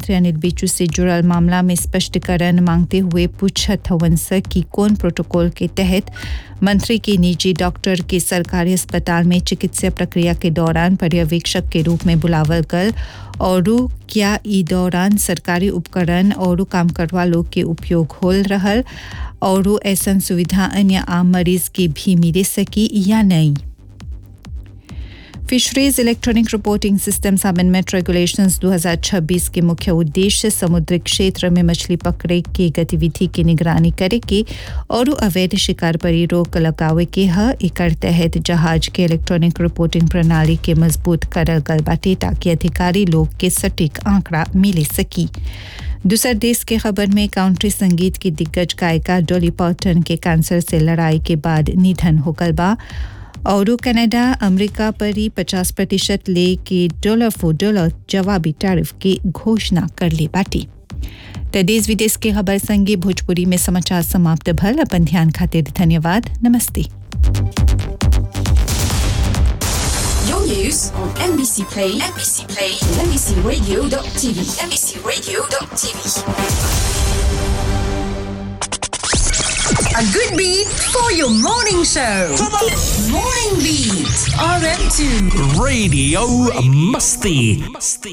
मंत्री अनिल बीचू से जुड़ल मामला में स्पष्टीकरण मांगते हुए पूछत हवन से कि कौन प्रोटोकॉल के तहत मंत्री के निजी डॉक्टर के सरकारी अस्पताल में चिकित्सा प्रक्रिया के दौरान पर्यवेक्षक के रूप में बुलावल गल और क्या ई दौरान सरकारी उपकरण और काम करवा लोग के उपयोग होल रहल और ऐसा सुविधा अन्य आम मरीज के भी मिले सकी या नहीं। Fisheries electronic reporting systems amendment regulations 2026 के मुख्य उद्देश्य समुद्री क्षेत्र में मछली पकड़े की गतिविधि की निगरानी करे के और अवैध शिकार पर रोक लगावे के है। एकर तहत जहाज के इलेक्ट्रॉनिक रिपोर्टिंग प्रणाली के मजबूत करल गल बाटे ताकि अधिकारी लोग के सटीक आंकड़ा मिले सकी। दूसर देश के खबर में काउंट्री संगीत की दिग्गज गायिका डॉली पार्टन के कैंसर से लड़ाई के बाद निधन हो गल बा और कनाडा अमेरिका पर ही 50% ले के $4 जवाबी टैरिफ की घोषणा कर ले बाटी। तो देश विदेश के खबर संगे भोजपुरी में समाचार समाप्त भल। अपन ध्यान खातिर धन्यवाद। नमस्ते। Your news on NBC Play, NBCRadio.tv, NBCRadio.tv. A good beat for your morning show. Morning Beat, RM2. Radio Musty.